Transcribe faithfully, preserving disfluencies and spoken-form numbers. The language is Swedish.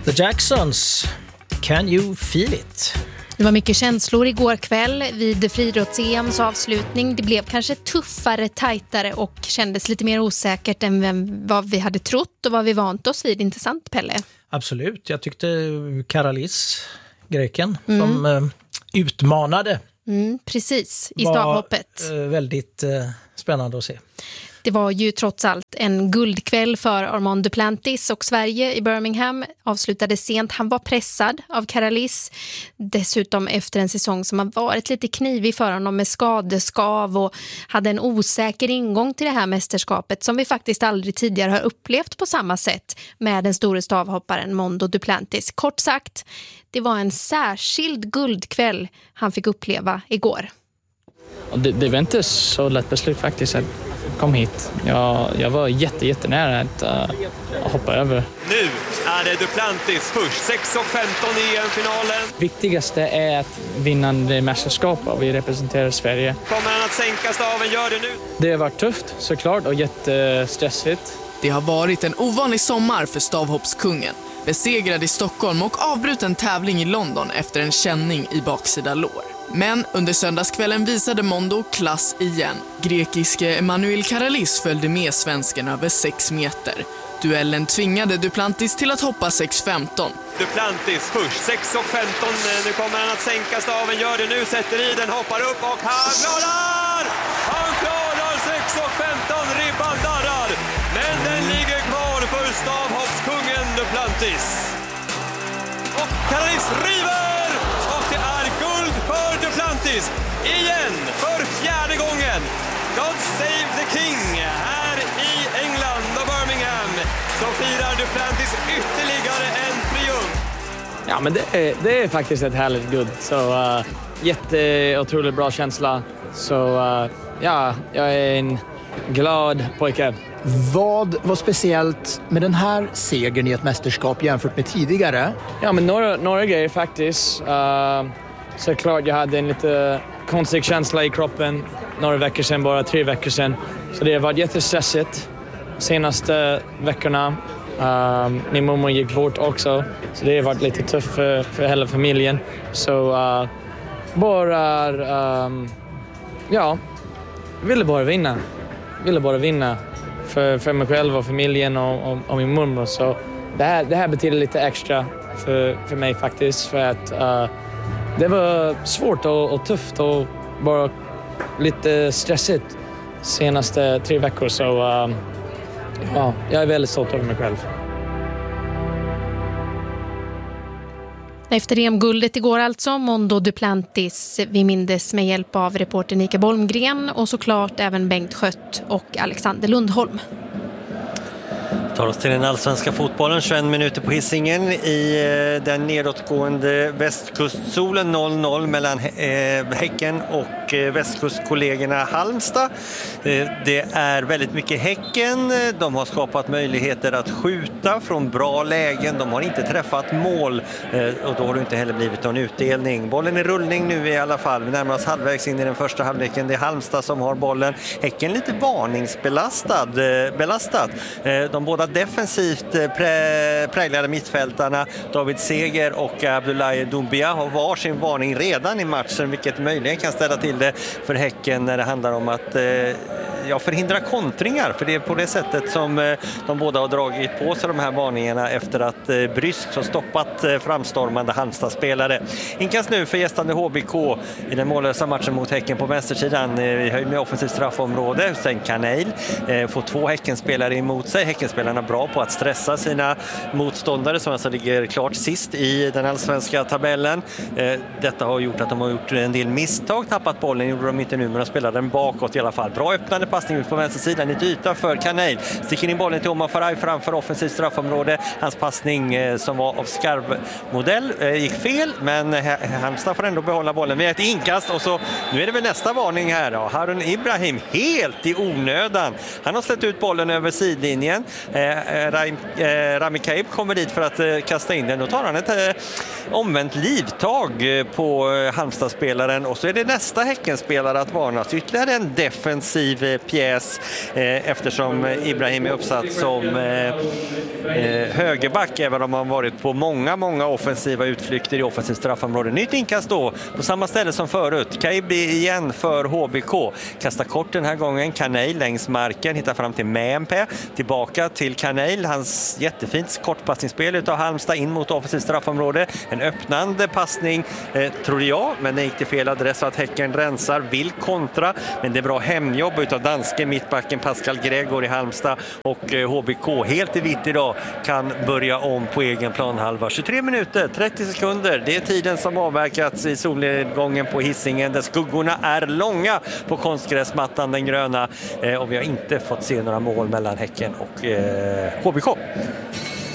The Jacksons, Can You Feel It? Det var mycket känslor igår kväll vid friidrotts-E M:s avslutning. Det blev kanske tuffare, tajtare och kändes lite mer osäkert än vem, vad vi hade trott och vad vi vant oss vid. Inte sant, Pelle? Absolut. Jag tyckte Karalis, greken, Mm. som eh, utmanade. Mm, precis, i stavhoppet. Var eh, väldigt eh, spännande att se. Det var ju trots allt en guldkväll för Armand Duplantis och Sverige i Birmingham avslutade sent. Han var pressad av Karalis. Dessutom efter en säsong som har varit lite knivig för honom med skadeskav och hade en osäker ingång till det här mästerskapet som vi faktiskt aldrig tidigare har upplevt på samma sätt med den stora stavhopparen Mondo Duplantis. Kort sagt, det var en särskild guldkväll han fick uppleva igår. Det, det var inte så lätt beslut faktiskt att kom hit. Jag, jag var jätte, jättenära att uh, hoppa över. Nu är det Duplantis först. sex och femton i E M-finalen. Viktigaste är att vinna det mästerskapet och vi representerar Sverige. Kommer han att sänka staven? Gör det nu. Det har varit tufft såklart och jättestressigt. Det har varit en ovanlig sommar för stavhoppskungen. Besegrad i Stockholm och avbruten tävling i London efter en känning i baksida lår. Men under söndagskvällen visade Mondo klass igen. Grekiske Emanuel Karalis följde med svensken över sex meter. Duellen tvingade Duplantis till att hoppa sex femton. Duplantis först, sex och femton. Nu kommer han att sänka staven, gör det nu, sätter i den, hoppar upp och han klarar! Han klarar sex och femton, ribban darrar. Men den ligger kvar för stavhoppskungen Duplantis. Och Karalis river! Och det är guld för Duplantis. Igen, för fjärde gången. God save the king här i England och Birmingham. Så firar Duplantis ytterligare en triumf. Ja, men det är, det är faktiskt ett härligt guld. Så uh, jätte otroligt bra känsla. Så uh, ja, jag är en glad pojke. Vad var speciellt med den här segern i ett mästerskap jämfört med tidigare? Ja, men några, några grejer faktiskt. Uh, såklart jag hade en lite konstig känsla i kroppen några veckor sedan, bara tre veckor sedan. Så det har varit jättestressigt senaste veckorna. Uh, min mamma gick bort också, så det har varit lite tufft för, för hela familjen. Så uh, bara, um, ja, ville bara vinna. Ville bara vinna för, för mig själv och familjen och, och, och min mormor. Så det här, det här betyder lite extra för, för mig faktiskt. För att uh, det var svårt och, och tufft och bara lite stressigt senaste tre veckor. Så uh, ja, jag är väldigt stolt över mig själv. Efter E M-guldet igår alltså, Mondo Duplantis, vi mindes med hjälp av reporter Nika Bolmgren och såklart även Bengt Schött och Alexander Lundholm. Tar oss till den allsvenska fotbollen, tjugoett minuter på Hisingen i den nedåtgående västkustsolen, noll noll mellan Häcken och västkustkollegorna Halmstad. Det är väldigt mycket Häcken, de har skapat möjligheter att skjuta från bra lägen, de har inte träffat mål och då har det inte heller blivit någon utdelning. Bollen är rullning nu i alla fall, vi närmar oss halvvägs in i den första halvleken, det är Halmstad som har bollen. Häcken lite varningsbelastad, belastat. De båda defensivt prä, präglade mittfältarna David Seger och Abdullahi Doumbia har varsin varning redan i matchen, vilket möjligen kan ställa till det för Häcken när det handlar om att eh, ja, förhindra kontringar, för det är på det sättet som eh, de båda har dragit på sig de här varningarna efter att eh, Brysk har stoppat eh, framstormande Halmstad-spelare. Inkast nu för gästande H B K i den mållösa matchen mot Häcken på vänstersidan. Eh, vi har ju med offensivt straffområde, sen Kanel eh, får två Häckenspelare emot sig. Häckenspelarna bra på att stressa sina motståndare som alltså ligger klart sist i den allsvenska tabellen. Eh, detta har gjort att de har gjort en del misstag, tappat bollen, gjorde de inte nu, men de spelade den bakåt i alla fall. Bra öppnande passning ut på vänstersidan, ett yta för Kanel. Sticker in bollen till Omar Faraj framför offensivt straffområde. Hans passning eh, som var av skarvmodell eh, gick fel, men eh, Halmstad får ändå behålla bollen. Vi har ett inkast och så, nu är det väl nästa varning här då. Harun Ibrahim helt i onödan. Han har släppt ut bollen över sidlinjen. Eh, Rami Kaib kommer dit för att eh, kasta in den. Då tar han ett, omvänt livtag på Halmstad-spelaren, och så är det nästa Häckenspelare att varnas. Ytterligare en defensiv pjäs eh, eftersom Ibrahim är uppsatt som eh, eh, högerback, även om han varit på många, många offensiva utflykter i offensivt straffområde. Nytt inkast då på samma ställe som förut. Kaibi igen för H B K. Kastar kort den här gången. Kanel längs marken, hittar fram till Mämpe. Tillbaka till Kanel. Hans jättefint kortpassningsspel utav Halmstad in mot offensivt straffområde. En öppnande passning eh, tror jag, men det gick till fel adress så att Häcken rensar, vill kontra, men det är bra hemjobb utav danske mittbacken Pascal Gregor i Halmstad, och eh, H B K helt i vitt idag kan börja om på egen planhalva. tjugotre minuter, trettio sekunder, det är tiden som avverkats i solnedgången på Hisingen där skuggorna är långa på konstgräsmattan, den gröna, eh, och vi har inte fått se några mål mellan Häcken och eh, H B K.